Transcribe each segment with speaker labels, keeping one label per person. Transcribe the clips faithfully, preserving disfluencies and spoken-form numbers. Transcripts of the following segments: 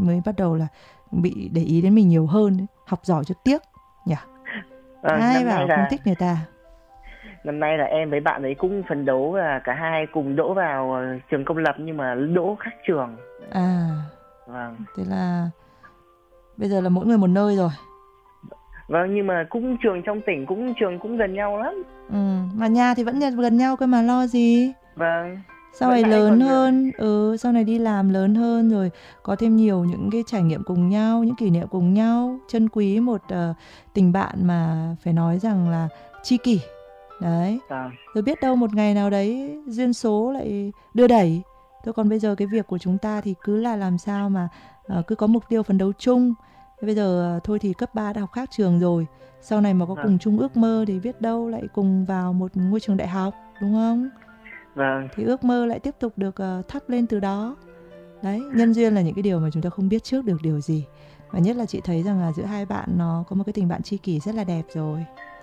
Speaker 1: mới bắt đầu là bị để ý đến mình nhiều hơn. Học giỏi cho tiếc nhỉ.
Speaker 2: À,
Speaker 1: Ai bảo
Speaker 2: là,
Speaker 1: không thích người ta.
Speaker 2: Năm nay là em với bạn ấy cũng phấn đấu là cả hai cùng đỗ vào trường công lập nhưng mà đỗ khác trường.
Speaker 1: À,
Speaker 2: vâng.
Speaker 1: Thế là bây giờ là mỗi người một nơi rồi.
Speaker 2: Vâng, nhưng mà cũng trường trong tỉnh, cũng trường cũng gần nhau lắm.
Speaker 1: Ừ, mà nhà thì vẫn gần nhau cơ mà lo gì.
Speaker 2: Vâng.
Speaker 1: Sau này lớn hơn, ừ, sau này đi làm lớn hơn rồi có thêm nhiều những cái trải nghiệm cùng nhau, những kỷ niệm cùng nhau, trân quý một uh, tình bạn mà phải nói rằng là tri kỷ. Đấy.
Speaker 2: À.
Speaker 1: Rồi biết đâu một ngày nào đấy duyên số lại đưa đẩy. Thôi còn bây giờ cái việc của chúng ta thì cứ là làm sao mà uh, cứ có mục tiêu phấn đấu chung. Thế bây giờ uh, thôi thì cấp ba đã học khác trường rồi. Sau này mà có à. cùng chung ước mơ thì biết đâu lại cùng vào một ngôi trường đại học, đúng không?
Speaker 2: Vâng.
Speaker 1: Thì ước mơ lại tiếp tục được uh, thắp lên từ đó. Đấy, nhân duyên là những cái điều mà chúng ta không biết trước được điều gì. Và nhất là chị thấy rằng là giữa hai bạn nó có một cái tình bạn tri kỷ rất là đẹp rồi.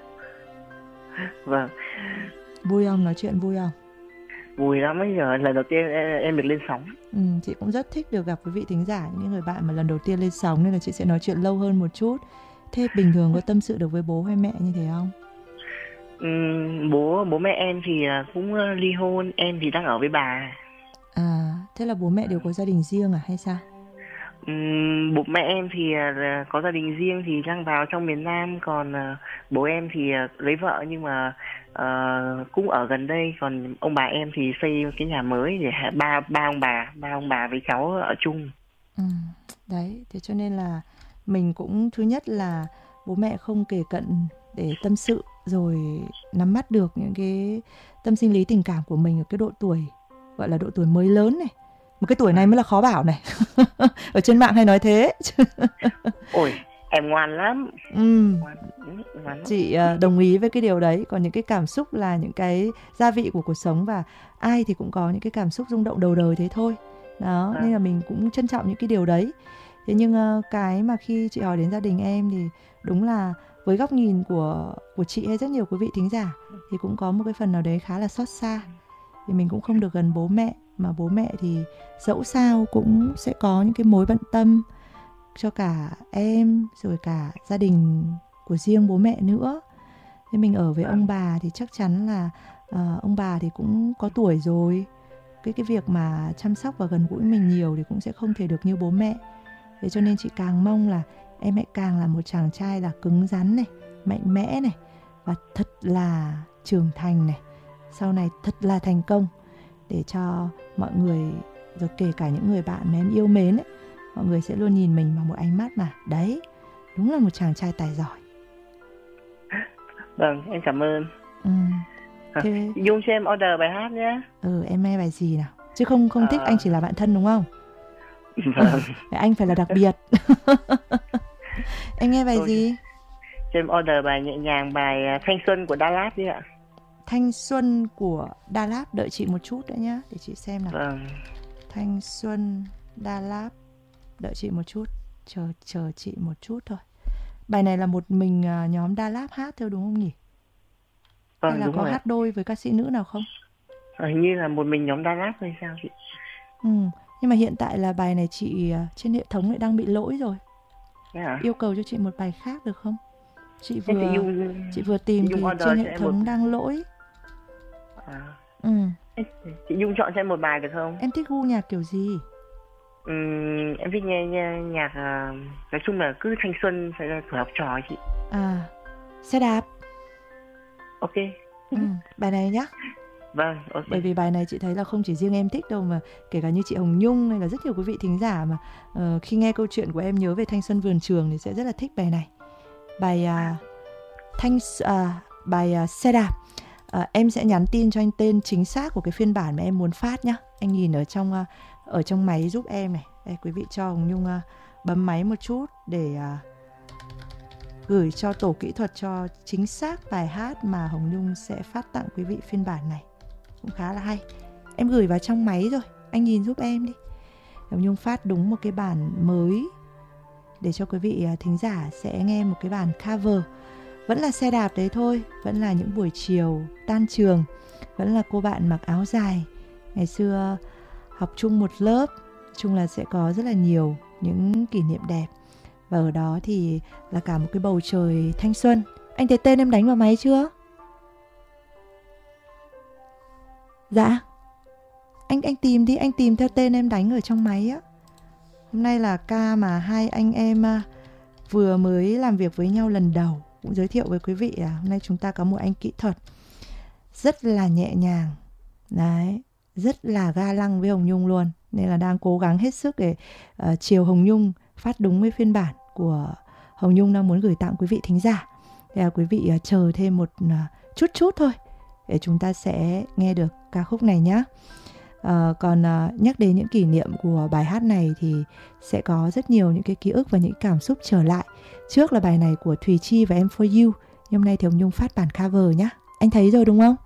Speaker 2: Vâng.
Speaker 1: Vui không? Nói chuyện vui không?
Speaker 2: Vui lắm, bây giờ lần đầu tiên em, em được lên sóng.
Speaker 1: Ừ, chị cũng rất thích được gặp quý vị thính giả, những người bạn mà lần đầu tiên lên sóng, nên là chị sẽ nói chuyện lâu hơn một chút. Thế bình thường có tâm sự được với bố hay mẹ như thế không?
Speaker 2: Ừ, bố bố mẹ em thì cũng ly hôn, em thì đang ở với bà.
Speaker 1: À, thế là bố mẹ đều có gia đình riêng à hay sao?
Speaker 2: Ừ, bố mẹ em thì có gia đình riêng thì đang vào trong miền Nam, còn bố em thì lấy vợ nhưng mà uh, cũng ở gần đây, còn ông bà em thì xây cái nhà mới để ba ba ông bà ba ông bà với cháu ở chung.
Speaker 1: Ừ, đấy, thế cho nên là mình cũng thứ nhất là bố mẹ không kề cận để tâm sự rồi nắm bắt được những cái tâm sinh lý tình cảm của mình ở cái độ tuổi gọi là độ tuổi mới lớn này. Một cái tuổi này mới là khó bảo này. Ở trên mạng hay nói thế.
Speaker 2: Ôi, em ngoan lắm.
Speaker 1: Ừ.
Speaker 2: Ngoan, ngoan lắm.
Speaker 1: Chị uh, đồng ý với cái điều đấy. Còn những cái cảm xúc là những cái gia vị của cuộc sống, và ai thì cũng có những cái cảm xúc rung động đầu đời thế thôi. Đó, à. Nên là mình cũng trân trọng những cái điều đấy. Thế nhưng uh, cái mà khi chị hỏi đến gia đình em thì đúng là với góc nhìn của của chị hay rất nhiều quý vị thính giả thì cũng có một cái phần nào đấy khá là xót xa. Thì mình cũng không được gần bố mẹ, mà bố mẹ thì dẫu sao cũng sẽ có những cái mối bận tâm cho cả em rồi cả gia đình của riêng bố mẹ nữa. Thế mình ở với ông bà thì chắc chắn là uh, ông bà thì cũng có tuổi rồi, cái cái việc mà chăm sóc và gần gũi mình nhiều thì cũng sẽ không thể được như bố mẹ. Thế cho nên chị càng mong là em hãy càng là một chàng trai là cứng rắn này, mạnh mẽ này, và thật là trưởng thành này, sau này thật là thành công, để cho mọi người, rồi kể cả những người bạn mà em yêu mến ấy, mọi người sẽ luôn nhìn mình bằng một ánh mắt mà đấy, đúng là một chàng trai tài giỏi.
Speaker 2: Vâng, em cảm ơn.
Speaker 1: Ừ. Thế...
Speaker 2: Dung cho em order bài hát nhé.
Speaker 1: Ừ, em nghe bài gì nào? Chứ không không à... thích anh chỉ là bạn thân đúng không?
Speaker 2: Vâng.
Speaker 1: Anh phải là đặc biệt. Em nghe bài
Speaker 2: Tôi...
Speaker 1: gì?
Speaker 2: Cho em order bài nhẹ nhàng, bài Thanh Xuân của Đà Lạt đi ạ.
Speaker 1: Thanh Xuân của Đà Lạt, đợi chị một chút nữa nhá, để chị xem nào.
Speaker 2: Vâng.
Speaker 1: Thanh Xuân Đà Lạt, đợi chị một chút, chờ chờ chị một chút thôi. Bài này là một mình uh, nhóm Đà Lạt hát thôi đúng không nhỉ?
Speaker 2: Vâng,
Speaker 1: hay là có
Speaker 2: rồi.
Speaker 1: Hát đôi với ca sĩ nữ nào không?
Speaker 2: À, hình như là một mình nhóm Đà Lạt hay sao chị?
Speaker 1: Ừ, nhưng mà hiện tại là bài này chị uh, trên hệ thống lại đang bị lỗi rồi.
Speaker 2: À? Yêu
Speaker 1: cầu cho chị một bài khác được không? Chị vừa
Speaker 2: chị, dùng,
Speaker 1: chị vừa tìm
Speaker 2: chị
Speaker 1: thì trên hệ thống một... đang lỗi.
Speaker 2: À.
Speaker 1: Ừ.
Speaker 2: Chị Dung chọn cho em một bài được không?
Speaker 1: Em thích gu nhạc kiểu gì?
Speaker 2: Uhm, em thích nghe, nghe nhạc uh, nói chung là cứ thanh xuân, phải là tuổi học trò chị.
Speaker 1: À, xe đạp.
Speaker 2: Ok.
Speaker 1: Ừ, bài này nhá.
Speaker 2: Vâng, ok.
Speaker 1: Bởi vì bài này chị thấy là không chỉ riêng em thích đâu, mà kể cả như chị Hồng Nhung hay là rất nhiều quý vị thính giả mà uh, khi nghe câu chuyện của em nhớ về thanh xuân vườn trường thì sẽ rất là thích bài này. Bài uh, thanh uh, bài uh, xe đạp. Uh, em sẽ nhắn tin cho anh tên chính xác của cái phiên bản mà em muốn phát nhá. Anh nhìn ở trong uh, ở trong máy giúp em này. Đây, quý vị cho Hồng Nhung uh, bấm máy một chút để uh, gửi cho tổ kỹ thuật cho chính xác bài hát mà Hồng Nhung sẽ phát tặng quý vị phiên bản này. Cũng khá là hay. Em gửi vào trong máy rồi, anh nhìn giúp em đi. Hồng Nhung phát đúng một cái bản mới để cho quý vị thính giả sẽ nghe một cái bản cover. Vẫn là xe đạp đấy thôi, vẫn là những buổi chiều tan trường, vẫn là cô bạn mặc áo dài. Ngày xưa học chung một lớp, chung là sẽ có rất là nhiều những kỷ niệm đẹp. Và ở đó thì là cả một cái bầu trời thanh xuân. Anh thấy tên em đánh vào máy chưa? Dạ. Anh anh tìm đi, anh tìm theo tên em đánh ở trong máy á. Hôm nay là ca mà hai anh em vừa mới làm việc với nhau lần đầu. Cũng giới thiệu với quý vị là hôm nay chúng ta có một anh kỹ thuật rất là nhẹ nhàng. Đấy, rất là ga lăng với Hồng Nhung luôn. Nên là đang cố gắng hết sức để uh, chiều Hồng Nhung phát đúng với phiên bản của Hồng Nhung đang muốn gửi tặng quý vị thính giả. Thì là quý vị uh, chờ thêm một uh, chút chút thôi để chúng ta sẽ nghe được ca khúc này nhé. Uh, còn uh, nhắc đến những kỷ niệm của bài hát này thì sẽ có rất nhiều những cái ký ức và những cảm xúc trở lại. Trước là bài này của Thùy Chi và Em For You, nhưng hôm nay thì Hồng Nhung phát bản cover nhé. Anh thấy rồi đúng không?